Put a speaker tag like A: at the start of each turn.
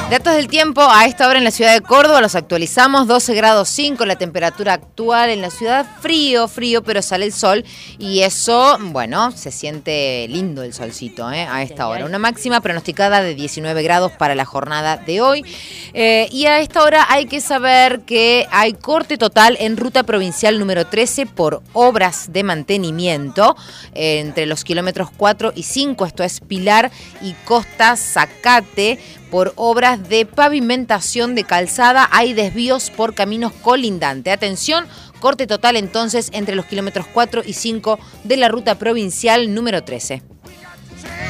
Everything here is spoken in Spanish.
A: Datos del tiempo a esta hora en la ciudad de Córdoba, los actualizamos, 12 grados 5 la temperatura actual en la ciudad, frío, pero sale el sol y eso, bueno, se siente lindo el solcito a esta hora. Una máxima pronosticada de 19 grados para la jornada de hoy y a esta hora hay que saber que hay corte total en ruta provincial número 13 por obras de mantenimiento entre los kilómetros 4 y 5, esto es Pilar y Costa Zacate. Por obras de pavimentación de calzada hay desvíos por caminos colindantes. Atención, corte total entonces entre los kilómetros 4 y 5 de la ruta provincial número 13.